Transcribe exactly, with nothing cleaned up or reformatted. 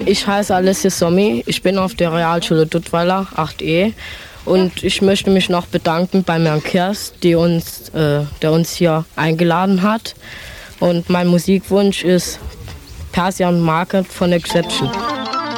Ich heiße Alessia Sommi, ich bin auf der Realschule Duttweiler acht E und ich möchte mich noch bedanken bei Herrn Kirst, die uns, äh, der uns hier eingeladen hat. Und mein Musikwunsch ist Persian Market von Exception.